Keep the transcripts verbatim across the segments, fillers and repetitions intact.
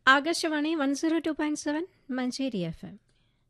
Akashvani one zero two point seven Manjeri F M.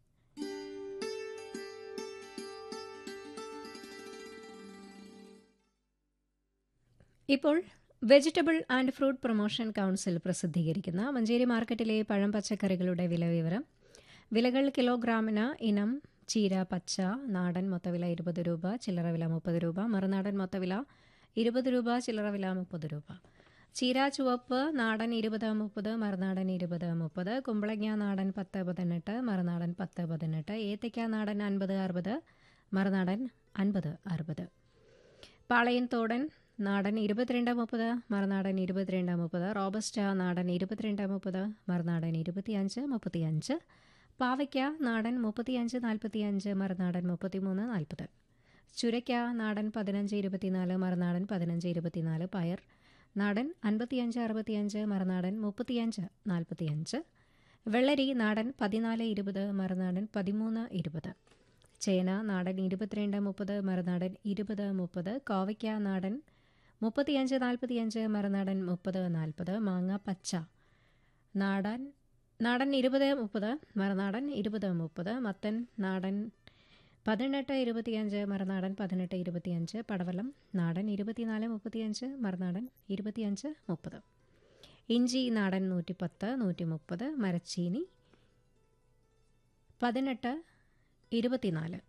ഇപ്പോൾ vegetable and fruit promotion council പ്രസിദ്ധീകരിക്കുന്ന മഞ്ചേരി മാർക്കറ്റിലെ പഴം പച്ചക്കറികളുടെ വില വിവരം. വിലകൾ കിലോഗ്രാമിന് ഇനം ചീര പച്ച നാടൻ മൊത്തവില ഇരുപത് രൂപ, ചില്ലറ വില മുപ്പത് രൂപ. മറുനാടൻ മൊത്തവില ഇരുപത് രൂപ, ചില്ലറ വില മുപ്പത് രൂപ. ചീര ചുവപ്പ് നാടൻ ഇരുപത് മുപ്പത്, മറുനാടൻ ഇരുപത് മുപ്പത്. കുമ്പളങ്ങ നാടൻ പത്ത് പതിനെട്ട്, മറുനാടൻ പത്ത് പതിനെട്ട്. ഏത്തയ്ക്ക നാടൻ അൻപത് അറുപത്, മറുനാടൻ അൻപത് അറുപത്. പാളയൻ തോടൻ നാടൻ ഇരുപത്തിരണ്ട് മുപ്പത്, മറുനാടൻ ഇരുപത്തിരണ്ട് മുപ്പത്. റോബസ്റ്റ നാടൻ ഇരുപത്തിരണ്ട് മുപ്പത്, മറുനാടൻ ഇരുപത്തിയഞ്ച് മുപ്പത്തിയഞ്ച്. പാവയ്ക്ക നാടൻ മുപ്പത്തിയഞ്ച് നാൽപ്പത്തിയഞ്ച്, മറുനാടൻ മുപ്പത്തിമൂന്ന് നാൽപ്പത്. ചുരയ്ക്ക നാടൻ പതിനഞ്ച് ഇരുപത്തിനാല്, മറുനാടൻ പതിനഞ്ച് ഇരുപത്തിനാല്. പയർ നാടൻ അൻപത്തിയഞ്ച് അറുപത്തിയഞ്ച്, മറുനാടൻ മുപ്പത്തിയഞ്ച് നാൽപ്പത്തിയഞ്ച്. വെള്ളരി നാടൻ പതിനാല് ഇരുപത്, മറുനാടൻ പതിമൂന്ന് ഇരുപത്. ചേന നാടൻ ഇരുപത്തിരണ്ട് മുപ്പത്, മറുനാടൻ ഇരുപത് മുപ്പത്. കോവയ്ക്ക നാടൻ മുപ്പത്തിയഞ്ച് നാൽപ്പത്തിയഞ്ച്, മറുനാടൻ മുപ്പത് നാൽപ്പത്. മാങ്ങ പച്ച നാടൻ നാടൻ ഇരുപത് മുപ്പത്, മറുനാടൻ ഇരുപത് മുപ്പത്. മത്തൻ നാടൻ പതിനെട്ട് ഇരുപത്തിയഞ്ച്, മറുനാടൻ പതിനെട്ട് ഇരുപത്തിയഞ്ച്. പടവലം നാടൻ ഇരുപത്തിനാല് മുപ്പത്തിയഞ്ച്, മറുനാടൻ ഇരുപത്തിയഞ്ച് മുപ്പത്. ഇഞ്ചി നാടൻ നൂറ്റിപ്പത്ത് നൂറ്റി മുപ്പത്. മരച്ചീനി പതിനെട്ട് ഇരുപത്തിനാല്.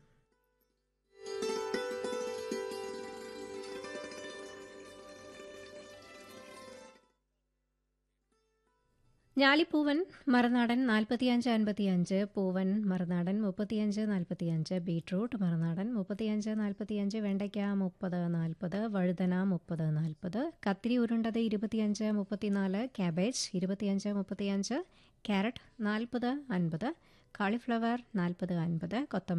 ഞാലിപ്പൂവൻ മറുനാടൻ നാൽപ്പത്തിയഞ്ച് അൻപത്തിയഞ്ച്. പൂവൻ മറുനാടൻ മുപ്പത്തിയഞ്ച് നാൽപ്പത്തിയഞ്ച്. ബീട്രൂട്ട് മറുനാടൻ മുപ്പത്തിയഞ്ച് നാൽപ്പത്തിയഞ്ച്. വെണ്ടയ്ക്ക മുപ്പത് നാൽപ്പത്. വഴുതന മുപ്പത് നാൽപ്പത്. കത്തിരി ഉരുണ്ടത് ഇരുപത്തിയഞ്ച് മുപ്പത്തിനാല്. ക്യാബേജ് ഇരുപത്തിയഞ്ച് മുപ്പത്തിയഞ്ച്. ക്യാരറ്റ് നാൽപ്പത് അൻപത്. കാളിഫ്ലവർ നാൽപ്പത് അൻപത്. കൊത്തമ്പരി